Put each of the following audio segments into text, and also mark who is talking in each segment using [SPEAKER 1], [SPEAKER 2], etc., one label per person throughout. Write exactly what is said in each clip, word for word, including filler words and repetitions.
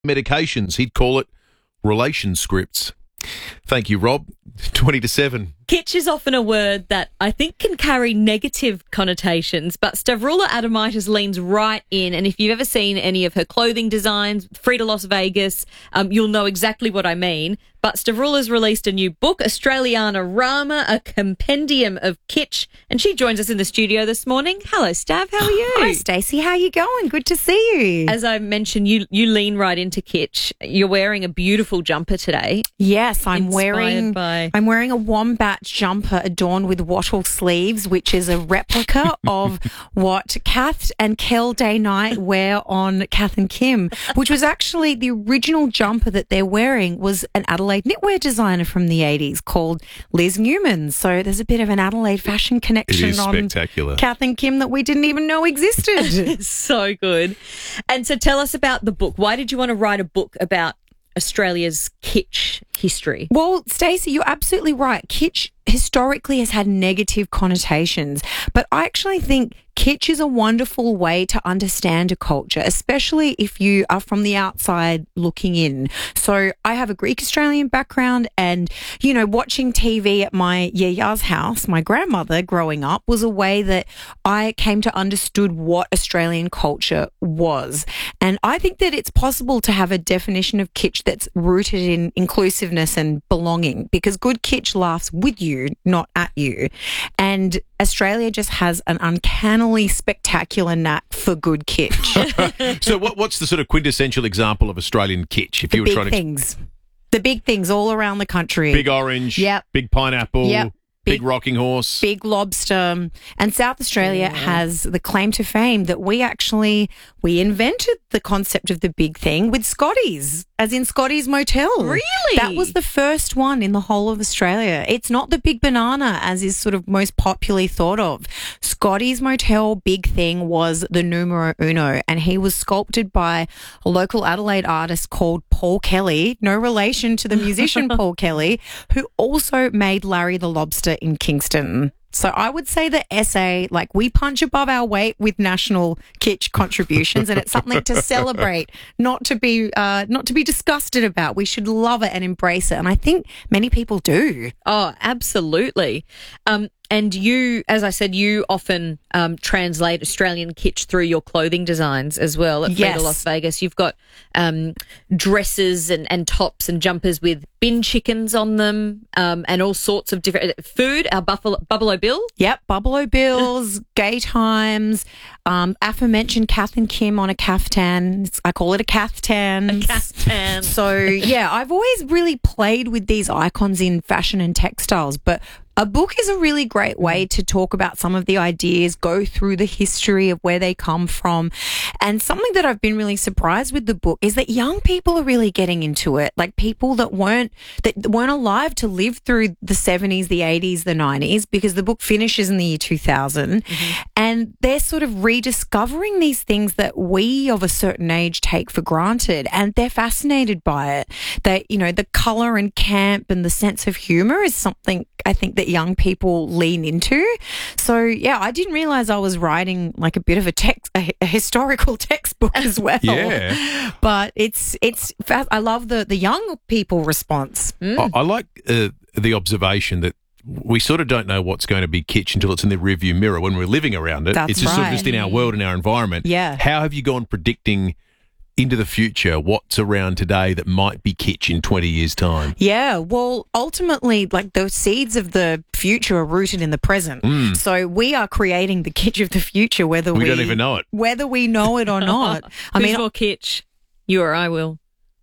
[SPEAKER 1] medications. He'd call it relation scripts. Thank you, Rob. twenty to seven.
[SPEAKER 2] Kitsch is often a word that I think can carry negative connotations, but Stavroula Adamitis leans right in. And if you've ever seen any of her clothing designs, Frida Las Vegas, um, you'll know exactly what I mean. But Stavroula's released a new book, Australiana Rama, a compendium of kitsch, and she joins us in the studio this morning. Hello, Stav. How are you?
[SPEAKER 3] Hi, Stacey. How are you going? Good to see you.
[SPEAKER 2] As I mentioned, you you lean right into kitsch. You're wearing a beautiful jumper today.
[SPEAKER 3] Yes, I'm
[SPEAKER 2] Inspired
[SPEAKER 3] wearing.
[SPEAKER 2] by-
[SPEAKER 3] I'm wearing a wombat jumper adorned with wattle sleeves, which is a replica of what Kath and Kel Day Night wear on Kath and Kim, which was actually the original jumper that they're wearing was an Adelaide knitwear designer from the eighties called Liz Newman. So there's a bit of an Adelaide fashion connection
[SPEAKER 1] It is
[SPEAKER 3] on
[SPEAKER 1] spectacular.
[SPEAKER 3] Kath and Kim that we didn't even know existed.
[SPEAKER 2] So good. And so tell us about the book. Why did you want to write a book about Australia's kitsch history?
[SPEAKER 3] Well, Stacey, you're absolutely right. Kitsch historically has had negative connotations, but I actually think kitsch is a wonderful way to understand a culture, especially if you are from the outside looking in. So I have a Greek Australian background and, you know, watching T V at my yaya's house, my grandmother growing up, was a way that I came to understood what Australian culture was. And I think that it's possible to have a definition of kitsch that's rooted in inclusiveness and belonging, because good kitsch laughs with you, not at you. And Australia just has an uncannily spectacular knack for good kitsch.
[SPEAKER 1] So what, what's the sort of quintessential example of Australian kitsch? If
[SPEAKER 3] The
[SPEAKER 1] you were
[SPEAKER 3] big
[SPEAKER 1] trying to
[SPEAKER 3] things. The big things all around the country.
[SPEAKER 1] big orange,
[SPEAKER 3] Yep.
[SPEAKER 1] big pineapple,
[SPEAKER 3] Yep.
[SPEAKER 1] big,
[SPEAKER 3] Big-
[SPEAKER 1] rocking horse.
[SPEAKER 3] Big lobster. And South Australia has the claim to fame that we actually, we invented the concept of the big thing with Scotty's, as in Scotty's Motel.
[SPEAKER 2] Really?
[SPEAKER 3] That was the first one in the whole of Australia. It's not the big banana as is sort of most popularly thought of. Scotty's Motel big thing was the numero uno, and he was sculpted by a local Adelaide artist called Paul Kelly, no relation to the musician Paul Kelly, who also made Larry the Lobster in Kingston. So I would say that S A, like, we punch above our weight with national kitsch contributions, and it's something to celebrate, not to be uh, not to be disgusted about. We should love it and embrace it, and I think many people do.
[SPEAKER 2] Oh, absolutely. Um, and you, as I said, you often um, translate Australian kitsch through your clothing designs as well at Frida
[SPEAKER 3] Yes.
[SPEAKER 2] Las Vegas. You've got um, dresses and, and tops and jumpers with bin chickens on them um, and all sorts of different food. Our buffalo, Buffalo Bill.
[SPEAKER 3] Yep, Buffalo Bills, Gay Times, um, aforementioned Kath and Kim on a caftan. It's- I call it a caftan.
[SPEAKER 2] Caftan.
[SPEAKER 3] So, yeah, I've always really played with these icons in fashion and textiles, but a book is a really great way to talk about some of the ideas, go through the history of where they come from. And something that I've been really surprised with the book is that young people are really getting into it. Like people that weren't, that weren't alive to live through the seventies, the eighties, the nineties, because the book finishes in the year two thousand. Mm-hmm. And they're sort of rediscovering these things that we of a certain age take for granted. And they're fascinated by it. That, you know, the colour and camp and the sense of humour is something I think that young people lean into. So, yeah, I didn't realise I was writing like a bit of a text, a, a historical textbook as well.
[SPEAKER 1] Yeah.
[SPEAKER 3] But it's, it's, fa- I love the, the young people response.
[SPEAKER 1] I, I like uh, the observation that we sort of don't know what's going to be kitsch until it's in the rearview mirror when we're living around it.
[SPEAKER 3] That's
[SPEAKER 1] it's just sort of
[SPEAKER 3] right.
[SPEAKER 1] just in our world and our environment.
[SPEAKER 3] Yeah.
[SPEAKER 1] How have you gone predicting into the future what's around today that might be kitsch in twenty years' time?
[SPEAKER 3] Yeah, well, ultimately, like the seeds of the future are rooted in the present.
[SPEAKER 1] Mm.
[SPEAKER 3] So we are creating the kitsch of the future, whether we,
[SPEAKER 1] We don't even know it.
[SPEAKER 3] whether we know it or not. I
[SPEAKER 2] Who's
[SPEAKER 3] mean,
[SPEAKER 2] more kitsch? You or I will.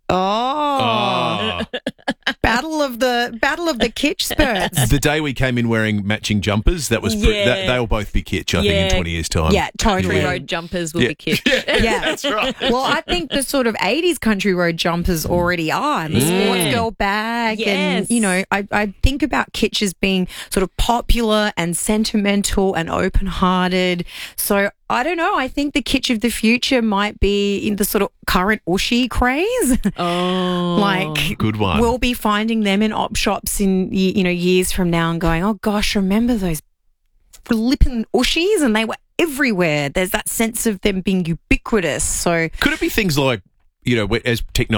[SPEAKER 3] oh,
[SPEAKER 1] Oh.
[SPEAKER 3] battle of the battle of the kitsch spurts.
[SPEAKER 1] The day we came in wearing matching jumpers, that was pre-
[SPEAKER 2] Yeah.
[SPEAKER 1] that, they'll both be kitsch, I think,
[SPEAKER 2] Yeah.
[SPEAKER 1] in twenty years' time.
[SPEAKER 3] Yeah, totally.
[SPEAKER 2] Country road jumpers will
[SPEAKER 1] Yeah.
[SPEAKER 2] be kitsch.
[SPEAKER 3] Yeah.
[SPEAKER 1] That's right.
[SPEAKER 3] Well, I think the sort of eighties country road jumpers already are. And the sports
[SPEAKER 2] Mm.
[SPEAKER 3] girl bag.
[SPEAKER 2] Yes.
[SPEAKER 3] And, you know, I, I think about kitsch as being sort of popular and sentimental and open-hearted. So I don't know. I think the kitsch of the future might be in the sort of current Ushy craze.
[SPEAKER 2] Oh.
[SPEAKER 3] Like,
[SPEAKER 1] Good one.
[SPEAKER 3] we'll be finding them in op shops in, y- you know, years from now and going, oh gosh, remember those flippin' Ushies? And they were everywhere. There's that sense of them being ubiquitous. So
[SPEAKER 1] Could it be things like you know, as technology